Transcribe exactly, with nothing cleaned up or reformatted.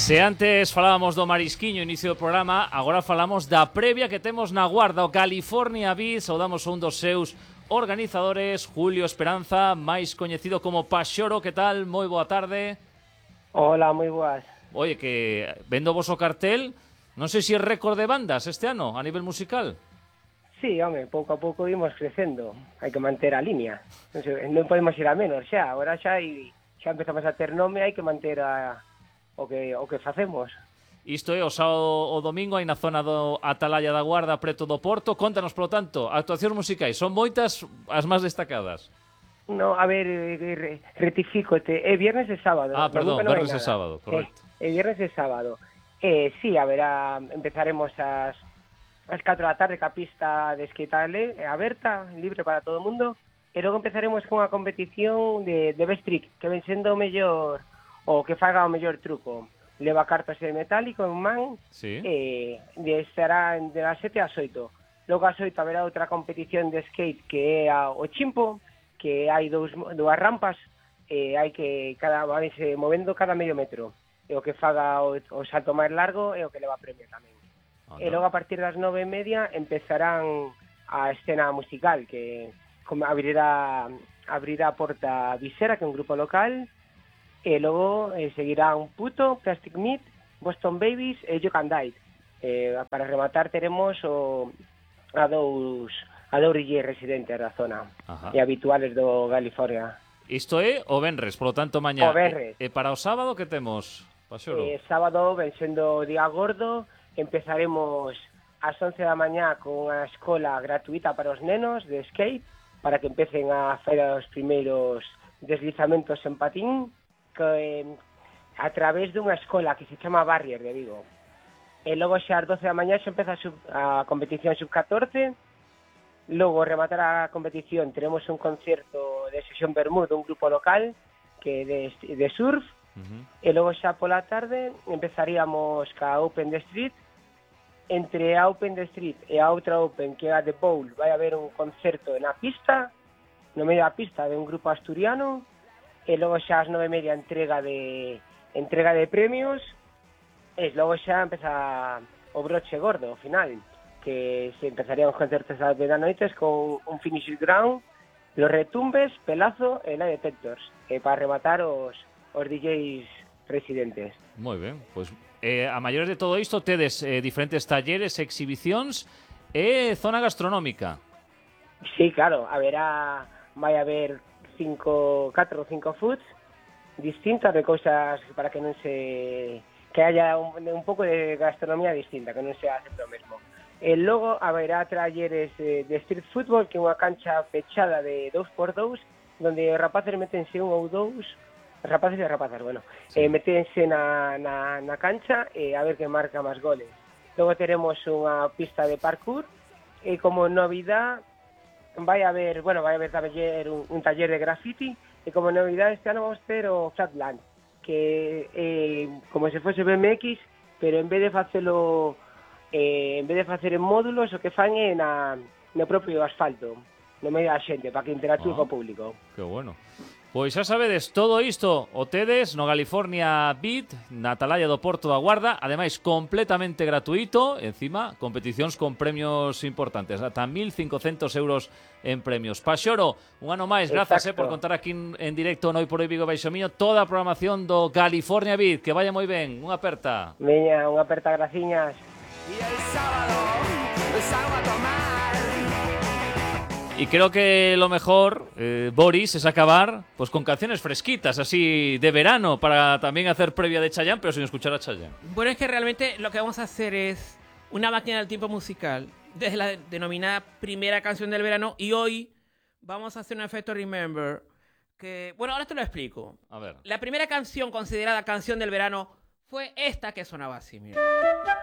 Se antes falábamos do Marisquiño, inicio do programa, agora falamos da previa que temos na Guarda, o California Beat. Saudamos a un dos seus organizadores, Julio Esperanza, máis coñecido como Paxoro. Que tal? Moi boa tarde. Hola, moi boas. Oye, que vendo vos o cartel, non sei se é récord de bandas este ano a nivel musical. Sí, home, pouco a pouco imos crecendo. Hai que manter a línea. Non, sei, non podemos ir a menos xa. Agora xa, e, xa empezamos a ter nome, hai que manter a, o, que, o que facemos. Isto é o sábado o domingo aí na zona do Atalaya da Guarda, preto do Porto. Contanos, polo tanto, actuacións musicais. Son moitas as máis destacadas. No, a ver, re, rectifícote. É viernes e sábado. Ah, perdón, no viernes e sábado, correcto. É, é viernes e sábado. Eh, sí, a ver, a, empezaremos as... As catro da tarde, que a pista de skateable é aberta, libre para todo o mundo. E logo empezaremos con a competición de, de best trick, que ven sendo o mellor, o que faga o mellor truco. Leva cartas de metálico en man, sí. E de, estará de las sete ás oito. Logo ás oito haberá outra competición de skate, que é a, o chimpo, que hai dous, dúas rampas, e hai que cada vanse movendo cada medio metro. E o que faga o, o salto máis largo é o que leva premio tamén. Anda. E logo a partir das nove e media empezarán a escena musical, que abrirá, abrirá a Porta Visera, que é un grupo local, e logo eh, seguirán Puto, Plastic Meat, Boston Babies e You Can Die. Eh, para rematar teremos o, a dous a dous D J residentes da zona. Ajá. E habituales do California. Isto é o venres, polo tanto mañá. O venres. E, e para o sábado que temos, Paxoro? Eh, sábado, ven sendo día gordo, empezaremos ás once da mañá con a escola gratuita para os nenos de skate, para que empecen a facer os primeiros deslizamentos en patín, que, eh, a través dunha escola que se chama Barrier de Vigo. E logo xa ás doce da mañá xa empeza a, sub, a competición sub catorce. Logo, rematar a competición, teremos un concerto de sesión Bermud dun grupo local que de, de surf. Uh-huh. E logo xa pola tarde empezaríamos ca Open the Street. Entre a Open the Street e a outra Open, que é a The Bowl, vai haber un concerto na pista, no medio da pista, de un grupo asturiano, e logo xa ás nove e media entrega de entrega de premios, e logo xa empeza o broche gordo, ao final, que se empezarían os concertos ás dez da noites con un finish ground, los retumbes, pelazo e light detectors, e para rematar os, os D Js residentes. Moi ben, pois... Pues... Eh, a maiores de todo isto tedes eh, diferentes talleres, exhibicións e zona gastronómica. Sí, claro, haberá, vai haber cinco, catro ou cinco foods distintas de cousas para que non se que haya un, un pouco de gastronomía distinta, que non sea sempre o mesmo. E logo haberá talleres eh, de street football, que é unha cancha pechada de dous por dous, donde os rapaces metense un ou dous rapaces e rapazas, bueno, sí. eh, metense na, na, na cancha e eh, a ver que marca máis goles. Logo teremos unha pista de parkour e como novidade vai haber, bueno, vai haber taller, un, un taller de graffiti e como novidade este ano vamos ter o Flatland, que é eh, como se fose B M X, pero en vez de facelo eh, en vez de facer en módulos, o que fan é na, no propio asfalto, no medio da xente, para que interactúe ah, co público. Que bueno. Pois xa sabedes, todo isto o tedes no California Beat, na Atalaya do Porto da Guarda, ademais completamente gratuito, encima competicións con premios importantes, ata mil cincocentos euros en premios. Paxoro, un ano máis, grazas eh, por contar aquí en, en directo no Hoy por Hoy Vigo Baixo Miño toda a programación do California Beat, que vaya moi ben, unha aperta. Veña, unha aperta, graciñas. Y el sábado salgo a tomar. Y creo que lo mejor, eh, Boris, es acabar pues con canciones fresquitas, así de verano, para también hacer previa de Chayanne, pero sin escuchar a Chayanne. Bueno, es que realmente lo que vamos a hacer es una máquina del tiempo musical, desde la denominada primera canción del verano, y hoy vamos a hacer un efecto Remember, que, bueno, ahora te lo explico. A ver. La primera canción considerada canción del verano fue esta que sonaba así, mira.